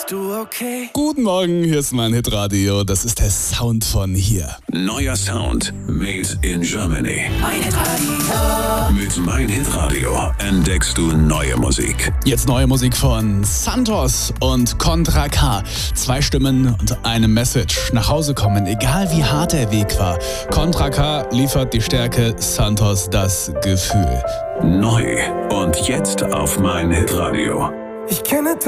Bist du okay? Guten Morgen, hier ist mein Hitradio. Das ist der Sound von hier. Neuer Sound made in Germany. Mein Hitradio. Mit Mein Hitradio entdeckst du neue Musik. Jetzt neue Musik von Santos und Contra K. 2 Stimmen und eine Message. Nach Hause kommen, egal wie hart der Weg war. Contra K liefert die Stärke, Santos das Gefühl. Neu und jetzt auf Mein Hitradio. Ich kenne